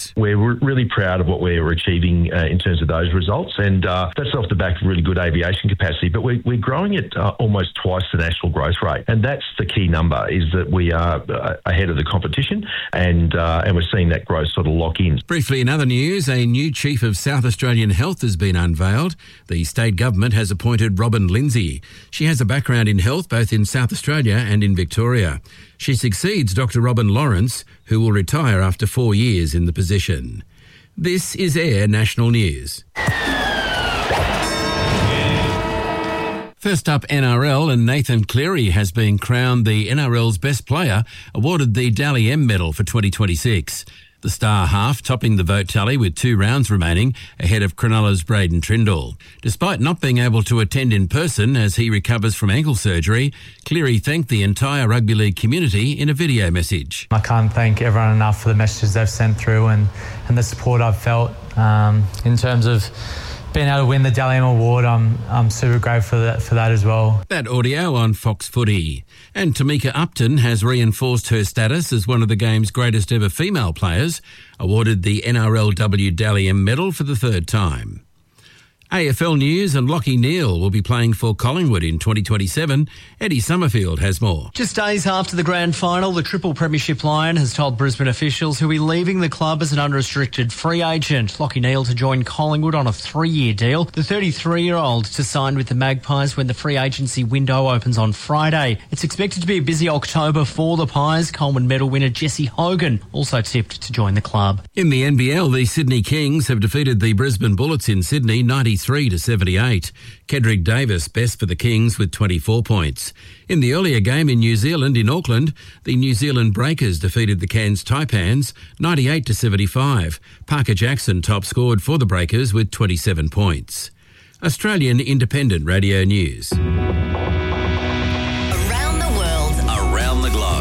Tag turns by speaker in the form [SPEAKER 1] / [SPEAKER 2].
[SPEAKER 1] We're really proud of what we're achieving in terms of those results, and that's off the back of really good aviation capacity. But we're growing at almost twice the national growth rate, and that's the key number, is that we are ahead of the competition, and we're seeing that growth sort of lock in.
[SPEAKER 2] Briefly, in other news, a new Chief of South Australian Health has been unveiled. The state government has appointed Robin Lindsay. She has a background in health both in South Australia and in Victoria. She succeeds Dr. Robin Lawrence, who will retire after 4 years in the position. This is Air National News. First up, NRL, and Nathan Cleary has been crowned the NRL's best player, awarded the Dally M medal for 2026. The star half topping the vote tally with 2 rounds remaining ahead of Cronulla's Braden Trindall. Despite not being able to attend in person as he recovers from ankle surgery, Cleary thanked the entire rugby league community in a video message.
[SPEAKER 3] I can't thank everyone enough for the messages they've sent through and the support I've felt in terms of being able to win the Dally M Award. I'm super grateful for that as well.
[SPEAKER 2] That audio on Fox Footy. And Tamika Upton has reinforced her status as one of the game's greatest ever female players, awarded the NRLW Dally M medal for the 3rd time. AFL news, and Lachie Neale will be playing for Collingwood in 2027. Eddie Summerfield has more.
[SPEAKER 4] Just days after the grand final, the Triple Premiership Lion has told Brisbane officials he'll be leaving the club as an unrestricted free agent. Lachie Neale to join Collingwood on a 3-year deal. The 33-year-old to sign with the Magpies when the free agency window opens on Friday. It's expected to be a busy October for the Pies. Coleman medal winner Jesse Hogan also tipped to join the club.
[SPEAKER 2] In the NBL, the Sydney Kings have defeated the Brisbane Bullets in Sydney 93-78. Kedrick Davis best for the Kings with 24 points. In the earlier game in New Zealand, in Auckland, the New Zealand Breakers defeated the Cairns Taipans 98-75. Parker Jackson top scored for the Breakers with 27 points. Australian Independent Radio News.
[SPEAKER 5] Around the world, around the globe.